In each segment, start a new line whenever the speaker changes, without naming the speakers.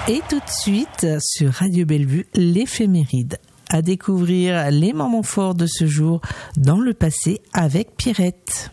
Et tout de suite, sur Radio Bellevue, l'éphéméride. À découvrir les moments forts de ce jour dans le passé avec Pierrette.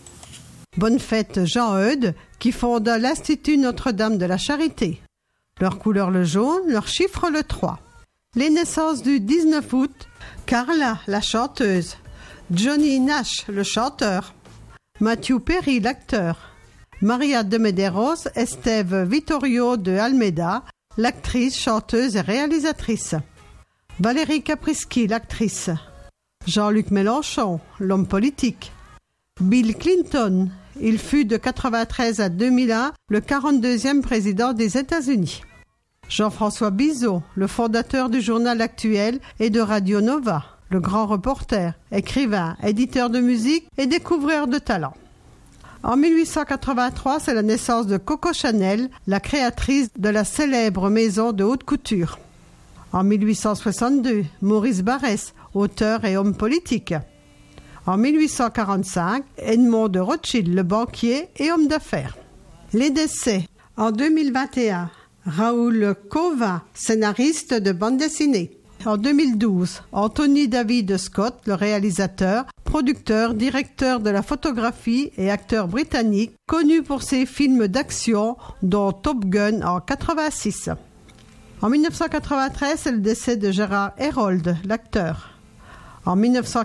Bonne fête Jean-Eudes, qui fonda l'Institut Notre-Dame de la Charité. Leur couleur le jaune, leur chiffre le 3. Les naissances du 19 août, Carla, la chanteuse. Johnny Nash, le chanteur. Matthew Perry, l'acteur. Maria de Medeiros, Esteve Vittorio de Almeida, l'actrice, chanteuse et réalisatrice. Valérie Caprisky, l'actrice. Jean-Luc Mélenchon, l'homme politique. Bill Clinton, il fut de 1993 à 2001 le 42e président des États-Unis. Jean-François Bizot, le fondateur du journal Actuel et de Radio Nova, le grand reporter, écrivain, éditeur de musique et découvreur de talent. En 1883, c'est la naissance de Coco Chanel, la créatrice de la célèbre maison de haute couture. En 1862, Maurice Barrès, auteur et homme politique. En 1845, Edmond de Rothschild, le banquier et homme d'affaires. Les décès. En 2021, Raoul Cauvin, scénariste de bande dessinée. En 2012, Anthony David Scott, le réalisateur, producteur, directeur de la photographie et acteur britannique, connu pour ses films d'action, dont Top Gun en 1986. En 1993, c'est le décès de Gérard Hérold, l'acteur. En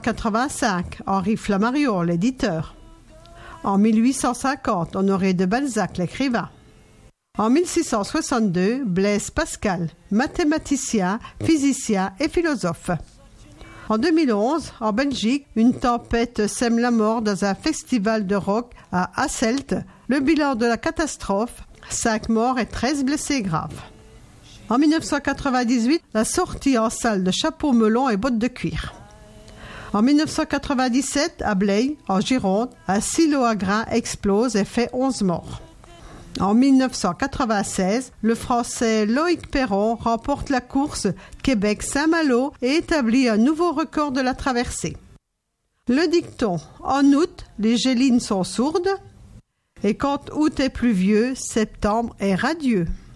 1985, Henri Flammarion, l'éditeur. En 1850, Honoré de Balzac, l'écrivain. En 1662, Blaise Pascal, mathématicien, physicien et philosophe. En 2011, en Belgique, une tempête sème la mort dans un festival de rock à Hasselt. Le bilan de la catastrophe, 5 morts et 13 blessés graves. En 1998, la sortie en salle de chapeau melon et bottes de cuir. En 1997, à Blaye, en Gironde, un silo à grains explose et fait 11 morts. En 1996, le Français Loïc Perron remporte la course Québec-Saint-Malo et établit un nouveau record de la traversée. Le dicton « En août, les gélines sont sourdes » et quand août est pluvieux, septembre est radieux.